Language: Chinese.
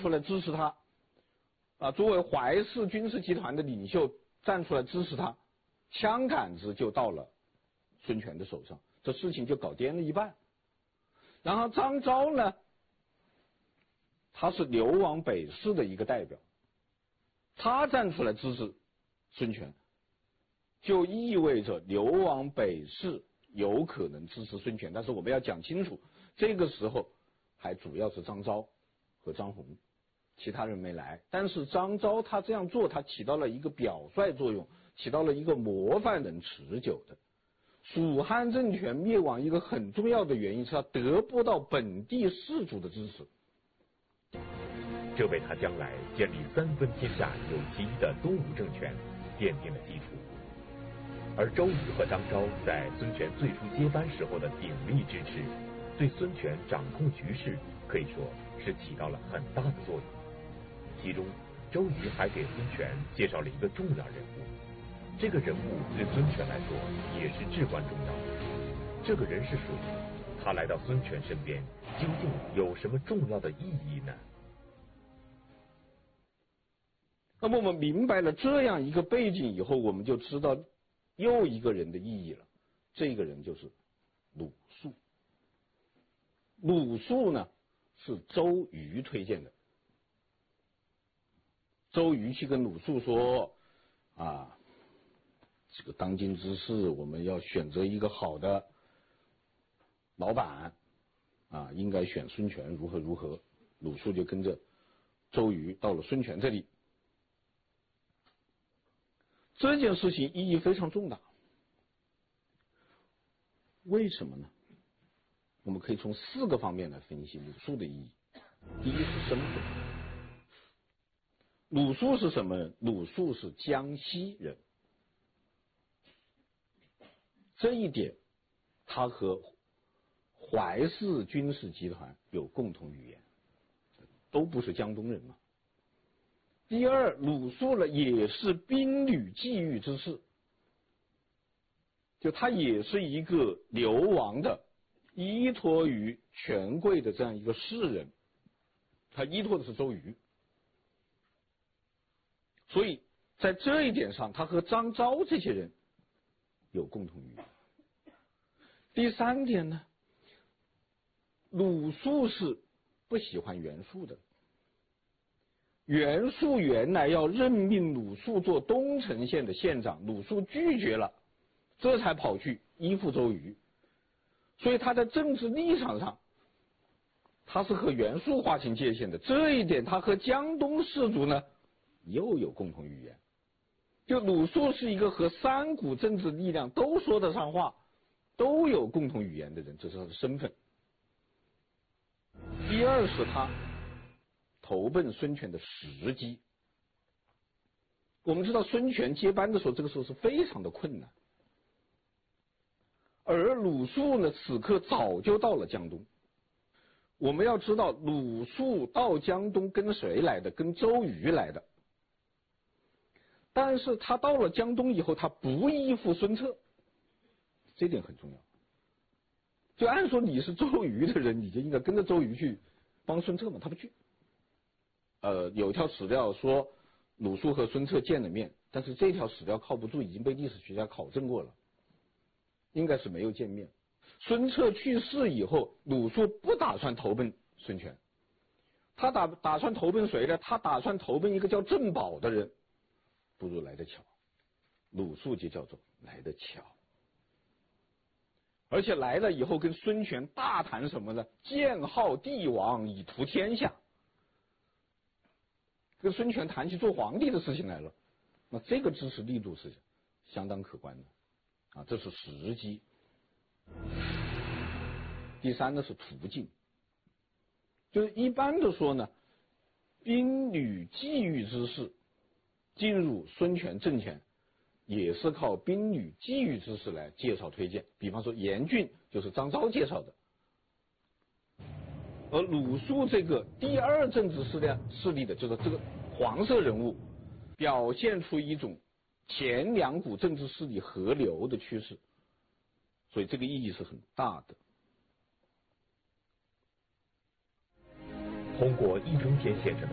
出来支持他，作为淮氏军事集团的领袖站出来支持他，枪杆子就到了孙权的手上，这事情就搞掂了一半。然后张昭呢，他是流亡北市的一个代表，他站出来支持孙权，就意味着流亡北市有可能支持孙权。但是我们要讲清楚，这个时候还主要是张昭和张宏，其他人没来。但是张昭他这样做，他起到了一个表率作用，起到了一个模范能持久的。蜀汉政权灭亡一个很重要的原因是他得不到本地士族的支持， 这为他将来建立三分天下有其一的东吴政权奠定了基础。而周瑜和张昭在孙权最初接班时候的鼎力支持，对孙权掌控局势可以说是起到了很大的作用。其中，周瑜还给孙权介绍了一个重要人物，这个人物对孙权来说也是至关重要的。这个人是谁？他来到孙权身边，究竟有什么重要的意义呢？ 那么我们明白了这样一个背景以后，我们就知道又一个人的意义了。这个人就是鲁肃。鲁肃呢是周瑜推荐的。周瑜去跟鲁肃说这个当今之事，我们要选择一个好的老板应该选孙权，如何如何。鲁肃就跟着周瑜到了孙权这里。这件事情意义非常重大，为什么呢？我们可以从4个方面来分析鲁肃的意义。第一是身份，鲁肃是什么人？鲁肃是江西人，这一点他和淮氏军事集团有共同语言，都不是江东人嘛。第二，鲁肃呢也是兵旅际遇之士，就他也是一个流亡的依托于权贵的这样一个士人，他依托的是周瑜，所以在这一点上他和张昭这些人有共同语言。第三点呢，鲁肃是不喜欢袁术的，袁术原来要任命鲁肃做东城县的县长，鲁肃拒绝了，这才跑去依附周瑜，所以他在政治立场上他是和袁术划清界限的。这一点他和江东士族呢又有共同语言，就鲁肃是一个和三股政治力量都说得上话，都有共同语言的人，这是他的身份。第二是他投奔孙权的时机。我们知道孙权接班的时候，这个时候是非常的困难，而鲁肃呢此刻早就到了江东。我们要知道鲁肃到江东跟谁来的？跟周瑜来的。但是他到了江东以后，他不依附孙策，这点很重要。就按说你是周瑜的人，你就应该跟着周瑜去帮孙策嘛，他不去。有一条史料说鲁肃和孙策见了面，但是这条史料靠不住，已经被历史学家考证过了，应该是没有见面。孙策去世以后，鲁肃不打算投奔孙权，他打算投奔谁呢？他打算投奔一个叫郑宝的人，不如来得巧，鲁肃就叫做来得巧。而且来了以后跟孙权大谈什么呢？建号帝王以图天下，跟孙权谈起做皇帝的事情来了。那这个支持力度是相当可观的这是时机。第三呢是途径，就是一般的说呢，兵旅际遇之士进入孙权政权，也是靠兵旅际遇之士来介绍推荐。比方说严峻就是张昭介绍的，而鲁肃这个第二政治势力的就是这个黄色人物，表现出一种前两股政治势力合流的趋势，所以这个意义是很大的。 通过易中天先生的